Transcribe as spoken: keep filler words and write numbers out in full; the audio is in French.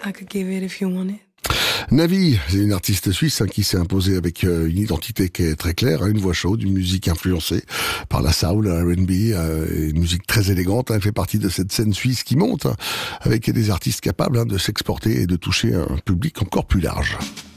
I could give it if you want it. Navi, c'est une artiste suisse hein, qui s'est imposée avec euh, une identité qui est très claire, hein, une voix chaude, une musique influencée par la soul, la R and B, euh, une musique très élégante. Hein, elle fait partie de cette scène suisse qui monte hein, avec des artistes capables hein, de s'exporter et de toucher un public encore plus large.